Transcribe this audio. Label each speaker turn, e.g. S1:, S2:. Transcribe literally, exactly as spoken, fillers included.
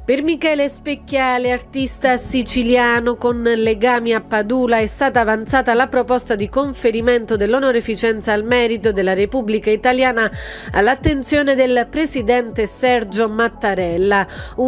S1: Per Michele Specchiale, artista siciliano con legami a Padula, è stata avanzata la proposta di conferimento dell'onorificenza al merito della Repubblica Italiana all'attenzione del presidente Sergio Mattarella.